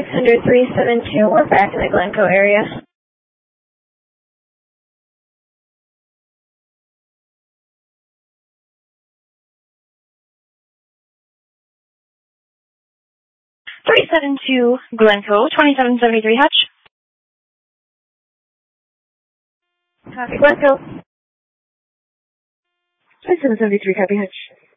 Thunder 372, we're back in the Glencoe area. (372) Glencoe, 2773 Hutch. Copy, Glencoe. 2773, copy Hutch.